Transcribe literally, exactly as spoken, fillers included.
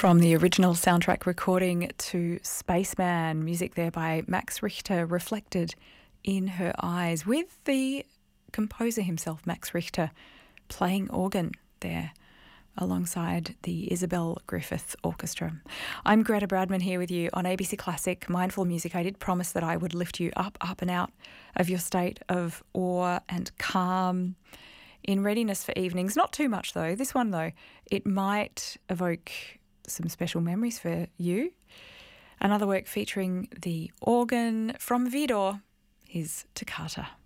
From the original soundtrack recording to Spaceman, music there by Max Richter, reflected in her eyes, with the composer himself, Max Richter, playing organ there alongside the Isabel Griffith Orchestra. I'm Greta Bradman here with you on A B C Classic Mindful Music. I did promise that I would lift you up, up and out of your state of awe and calm in readiness for evenings. Not too much though. This one though, it might evoke some special memories for you. Another work featuring the organ from Vidor, his Toccata.